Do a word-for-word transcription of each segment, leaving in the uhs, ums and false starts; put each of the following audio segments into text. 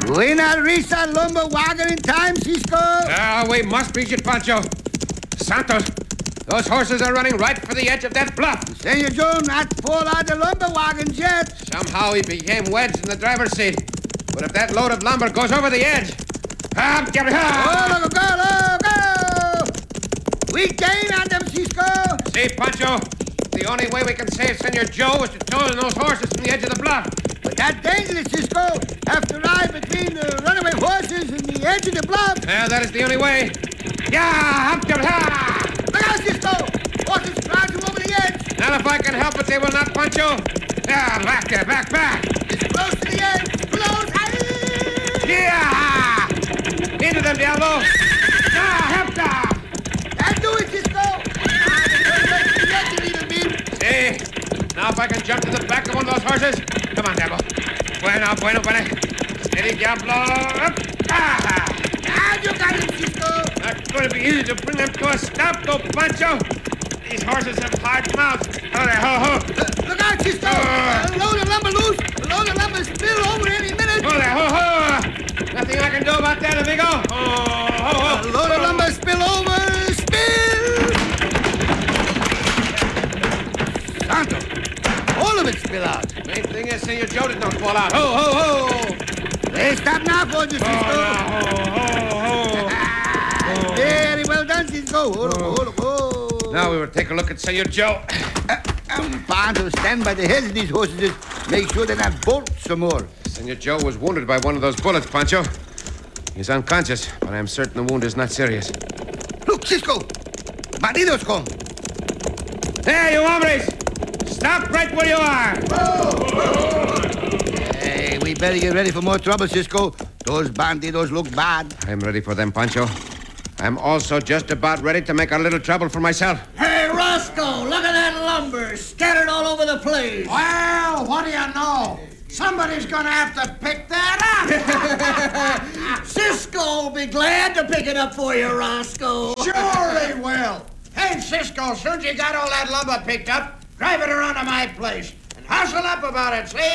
We not reach that lumber wagon in time, Cisco? Ah, we must reach it, Pancho. Santos, those horses are running right for the edge of that bluff. Senor Joe not fall out the lumber wagons yet. Somehow he became wedged in the driver's seat. But if that load of lumber goes over the edge... Ah, get it, ah. Oh, look, go, look, go! We gain on them, Cisco. See, Pancho, the only way we can save Senor Joe is to tow in those horses from the edge of the bluff. But that's dangerous, Cisco. Have to ride between the runaway horses and the edge of the bluff. Yeah, that is the only way. Yeah, up there, ha! Look out, Cisco. Horses crowding over the edge. Not if I can help it, they will not, Pancho. Yeah, back there, back, back. It's close to the edge. Close. Yeah! Into them, Diablo. Ah, help them. That do it, Cisco. See? Now if I can jump to the back of one of those horses. Come on, Diablo. Bueno, bueno, bueno. Steady, Diablo. Up. Ah! Ah, you got it, Cisco. Not going to be easy to bring them to a stop, though, Pancho. These horses have hard mouths. Oh, there, ho, ho. Uh, look out, Cisco. Uh, uh, load of lumber loose. The load of lumber spill over any minute. Oh, there, ho, ho. Nothing I can do about that, amigo. Oh, ho, ho. The load of lumber spill over. Spill. Santo. All of it spill out. Main thing is, Senor Joe did not fall out. Ho, ho, ho. Hey, stop now for you, Cisco. Oh, now, ho, ho, ho. Very well done, Cisco. Hold on, hold on, hold on. Now we will take a look at Senor Joe. Uh, um, Pancho, stand by the heads of these horses. Make sure they're not bolt some more. Senor Joe was wounded by one of those bullets, Pancho. He's unconscious, but I am certain the wound is not serious. Look, Cisco. Bandidos come. Hey, you hombres! Stop right where you are! Hey, we better get ready for more trouble, Cisco. Those bandidos look bad. I'm ready for them, Pancho. I'm also just about ready to make a little trouble for myself. Hey, Roscoe, look at that lumber scattered all over the place. Well, what do you know? Somebody's gonna have to pick that up. Cisco will be glad to pick it up for you, Roscoe. Sure he will. Hey, Cisco, as soon as you got all that lumber picked up, drive it around to my place. And hustle up about it, see?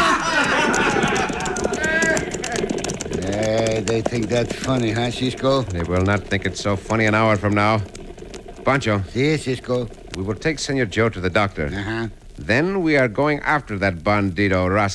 Hey, they think that's funny, huh, Cisco? They will not think it's so funny an hour from now. Pancho, See, Cisco. we will take Senor Joe to the doctor. Uh-huh. Then we are going after that bandito rascal.